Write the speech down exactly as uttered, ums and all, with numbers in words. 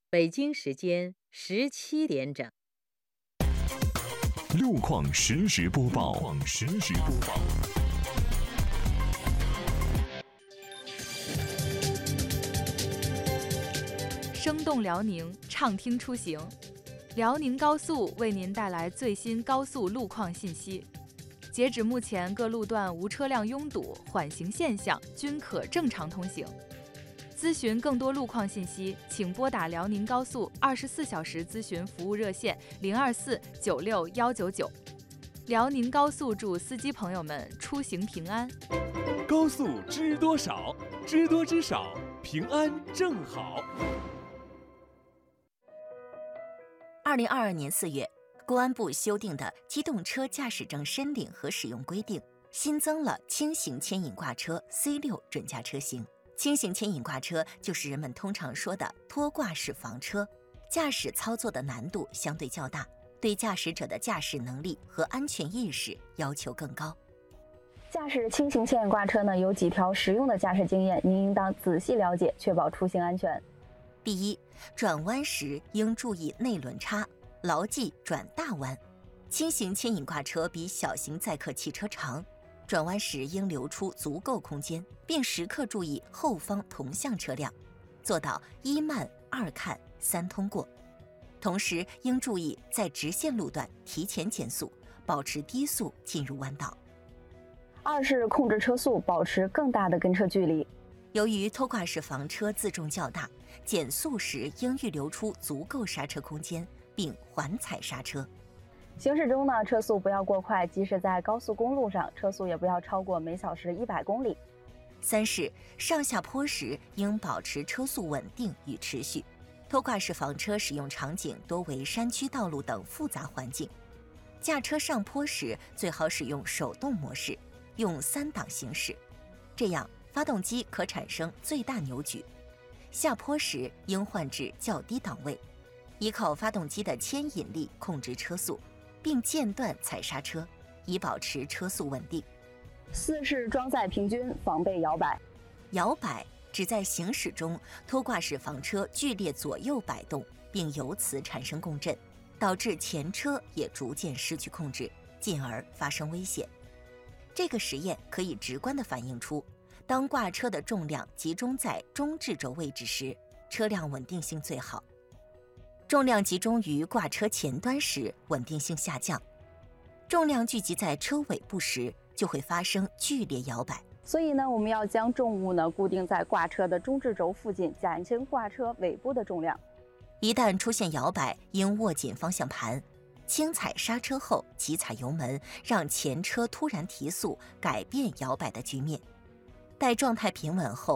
北京时间十七点整。 路况实时播报。路况实时播报。 生动辽宁，畅听出行。辽宁高速为您带来最新高速路况信息。截止目前，各路段无车辆拥堵，缓行现象均可正常通行。咨询更多路况信息，请拨打辽宁高速二十四小时咨询服务热线零二四九六幺九九。辽宁高速祝司机朋友们出行平安。 高速知多少？知多知少，平安正好。 二零二二年四月，公安部修订的《机动车驾驶证申领和使用规定》新增了轻型牵引挂车 C 六 准驾车型。轻型牵引挂车就是人们通常说的拖挂式房车，驾驶操作的难度相对较大，对驾驶者的驾驶能力和安全意识要求更高。 驾驶轻型牵引挂车呢，有几条实用的驾驶经验，您应当仔细了解，确保出行安全。 第一，转弯时应注意内轮差，牢记转大弯。轻型牵引挂车比小型载客汽车长，转弯时应留出足够空间，并时刻注意后方同向车辆，做到一慢二看三通过。同时应注意在直线路段提前减速，保持低速进入弯道。 二是控制车速，保持更大的跟车距离。 由于拖挂式房车自重较大，减速时应预留出足够刹车空间，并缓踩刹车。 行驶中呢，车速不要过快，即使在高速公路上，车速也不要超过每小时一百公里。 三是上下坡时应保持车速稳定与持续。拖挂式房车使用场景多为山区道路等复杂环境，驾车上坡时最好使用手动模式，用三档行驶，这样发动机可产生最大扭矩。下坡时应换至较低档位，依靠发动机的牵引力控制车速，并间断踩刹车，以保持车速稳定。 四是装载平均，防备摇摆。 摇摆指在行驶中拖挂式房车剧烈左右摆动，并由此产生共振，导致前车也逐渐失去控制，进而发生危险。这个实验可以直观地反映出，当挂车的重量集中在中置轴位置时，车辆稳定性最好。重量集中于挂车前端时，稳定性下降；重量聚集在车尾部时，就会发生剧烈摇摆。 所以呢，我们要将重物呢固定在挂车的中置轴附近，减轻挂车尾部的重量。 一旦出现摇摆，应握紧方向盘，轻踩刹车后急踩油门，让前车突然提速，改变摇摆的局面。待状态平稳后，